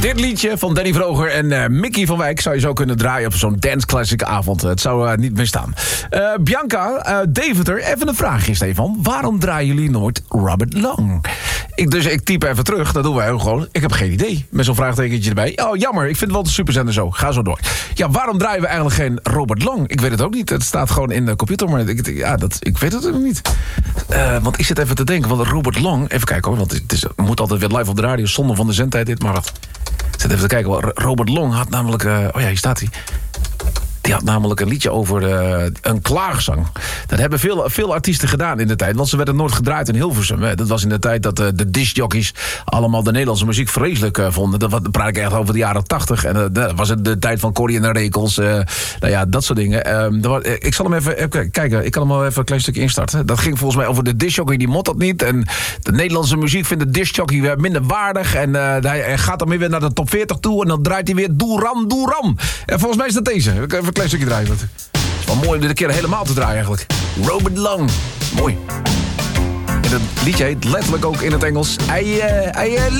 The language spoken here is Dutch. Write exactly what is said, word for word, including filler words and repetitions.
Dit liedje van Danny Vroger en uh, Mickey van Wijk zou je zo kunnen draaien op zo'n dance classic avond. Het zou uh, niet misstaan. Uh, Bianca, uh, Deventer, even een vraagje, Stefan. Waarom draaien jullie nooit Robert Long? Ik, dus ik typ even terug, dat doen wij ook gewoon. Ik heb geen idee, met zo'n vraagtekentje erbij. Oh, jammer, ik vind het wel een superzender zo. Ga zo door. Ja, waarom draaien we eigenlijk geen Robert Long? Ik weet het ook niet. Het staat gewoon in de computer, maar ik, ja, dat, ik weet het ook niet. Uh, want ik zit even te denken, want Robert Long... Even kijken hoor, want het, is, het moet altijd weer live op de radio. Zonde van de zendtijd dit, maar wat... Ik zit even te kijken. Robert Long had namelijk... Uh, oh ja, hier staat hij. Die had namelijk een liedje over uh, een klaagzang. Dat hebben veel, veel artiesten gedaan in de tijd. Want ze werden nooit gedraaid in Hilversum. Hè. Dat was in de tijd dat uh, de discjockeys... allemaal de Nederlandse muziek vreselijk uh, vonden. Dat, dat praat ik echt over de jaren tachtig. En uh, dat was het de tijd van Corrie en de Rekels. Uh, nou ja, dat soort dingen. Um, was, uh, ik zal hem even, even kijken. Ik kan hem wel even een klein stukje instarten. Dat ging volgens mij over de discjockey. Die mot dat niet. En de Nederlandse muziek vindt de discjockey minder waardig. En uh, hij, hij gaat dan weer naar de top veertig toe. En dan draait hij weer Doe Ram, Doe Ram. En volgens mij is dat deze. Even een klein stukje draaien. Het is wel mooi om dit een keer helemaal te draaien eigenlijk. Robert Long. Mooi. En dat liedje heet letterlijk ook in het Engels... I, uh, I, uh,